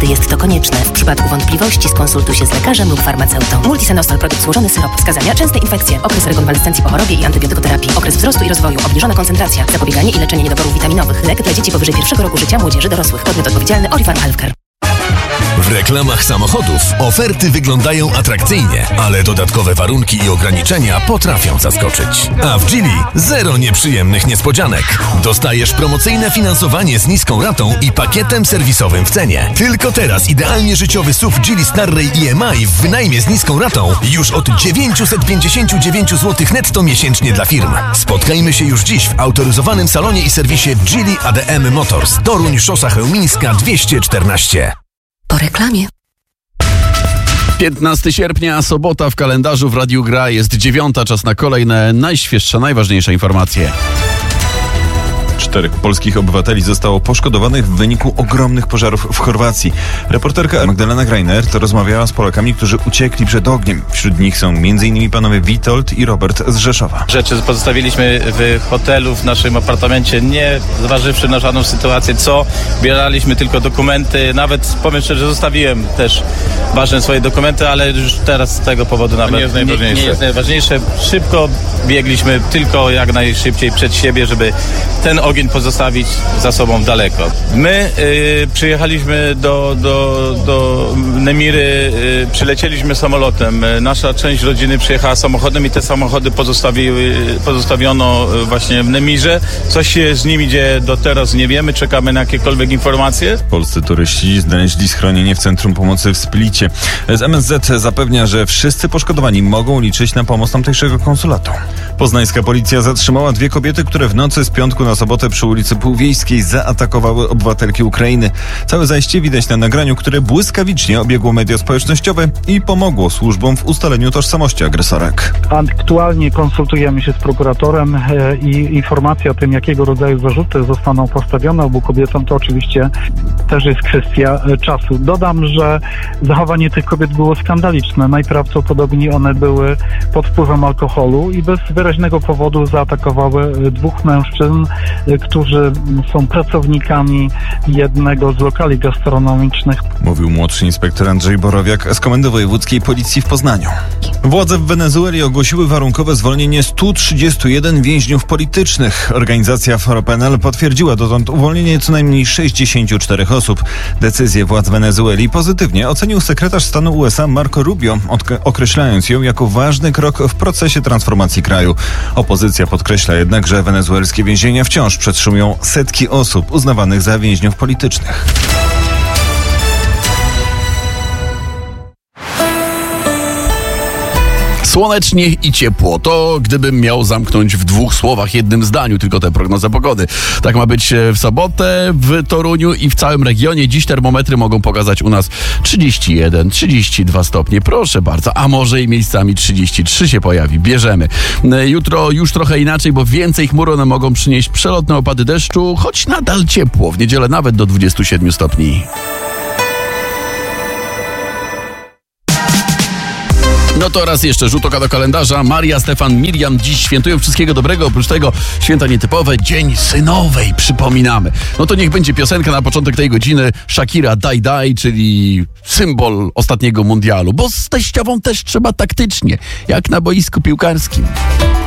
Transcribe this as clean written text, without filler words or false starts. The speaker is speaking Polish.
gdy jest to konieczne. W przypadku wątpliwości skonsultuj się z lekarzem lub farmaceutą. Multisenostal, produkt złożony syrop. Wskazania: częste infekcje, okres rekonwalescencji po chorobie i antybiotykoterapii, okres wzrostu i rozwoju, obniżona koncentracja, zapobieganie i leczenie niedoborów witaminowych. Lek dla dzieci powyżej 1 roku życia, młodzieży, dorosłych. Podmiot odpowiedzialny: Orifarm Healthcare. W reklamach samochodów oferty wyglądają atrakcyjnie, ale dodatkowe warunki i ograniczenia potrafią zaskoczyć. A w Geely zero nieprzyjemnych niespodzianek. Dostajesz promocyjne finansowanie z niską ratą i pakietem serwisowym w cenie. Tylko teraz idealnie życiowy SUV Geely Starray EMI w wynajmie z niską ratą już od 959 zł netto miesięcznie dla firm. Spotkajmy się już dziś w autoryzowanym salonie i serwisie Geely ADM Motors. Toruń, Szosa Chełmińska 214. Po reklamie. 15 sierpnia, sobota w kalendarzu w Radiu Gra, jest 9, czas na kolejne, najświeższe, najważniejsze informacje. 4 polskich obywateli zostało poszkodowanych w wyniku ogromnych pożarów w Chorwacji. Reporterka Magdalena Greinert rozmawiała z Polakami, którzy uciekli przed ogniem. Wśród nich są m.in. panowie Witold i Robert z Rzeszowa. Rzeczy pozostawiliśmy w hotelu, w naszym apartamencie, nie zważywszy na żadną sytuację, bieraliśmy tylko dokumenty. Nawet powiem szczerze, że zostawiłem też ważne swoje dokumenty, ale już teraz z tego powodu nawet nie jest najważniejsze. Szybko biegliśmy tylko jak najszybciej przed siebie, żeby ten ogień pozostawić za sobą daleko. My przyjechaliśmy do Nemiry, przylecieliśmy samolotem. Nasza część rodziny przyjechała samochodem i te samochody pozostawiono właśnie w Nemirze. Coś się z nimi dzieje do teraz, nie wiemy, czekamy na jakiekolwiek informacje. Polscy turyści znaleźli schronienie w Centrum Pomocy w Splicie. Z MSZ zapewnia, że wszyscy poszkodowani mogą liczyć na pomoc tamtejszego konsulatu. Poznańska policja zatrzymała 2 kobiety, które w nocy z piątku na sobotę przy ulicy Półwiejskiej zaatakowały obywatelki Ukrainy. Całe zajście widać na nagraniu, które błyskawicznie obiegło media społecznościowe i pomogło służbom w ustaleniu tożsamości agresorek. Aktualnie konsultujemy się z prokuratorem i informacja o tym, jakiego rodzaju zarzuty zostaną postawione obu kobietom, to oczywiście też jest kwestia czasu. Dodam, że zachowanie tych kobiet było skandaliczne. Najprawdopodobniej one były pod wpływem alkoholu i bez wyraźnego powodu zaatakowały 2 mężczyzn, którzy są pracownikami jednego z lokali gastronomicznych. Mówił młodszy inspektor Andrzej Borowiak z Komendy Wojewódzkiej Policji w Poznaniu. Władze w Wenezueli ogłosiły warunkowe zwolnienie 131 więźniów politycznych. Organizacja Foropenal potwierdziła dotąd uwolnienie co najmniej 64 osób. Decyzję władz Wenezueli pozytywnie ocenił sekretarz stanu USA Marco Rubio, określając ją jako ważny krok w procesie transformacji kraju. Opozycja podkreśla jednak, że wenezuelskie więzienia wciąż przetrzymują setki osób uznawanych za więźniów politycznych. Słonecznie i ciepło. To gdybym miał zamknąć w 2 słowach, jednym zdaniu, tylko tę prognozę pogody. Tak ma być w sobotę w Toruniu i w całym regionie. Dziś termometry mogą pokazać u nas 31, 32 stopnie. Proszę bardzo. A może i miejscami 33 się pojawi. Bierzemy. Jutro już trochę inaczej, bo więcej chmur, one mogą przynieść przelotne opady deszczu, choć nadal ciepło. W niedzielę nawet do 27 stopni. No to raz jeszcze rzut oka do kalendarza. Maria, Stefan, Miriam dziś świętują wszystkiego dobrego. Oprócz tego święta nietypowe, Dzień Synowej, przypominamy. No to niech będzie piosenka na początek tej godziny. Shakira, Daj Daj, czyli symbol ostatniego mundialu. Bo z teściową też trzeba taktycznie, jak na boisku piłkarskim.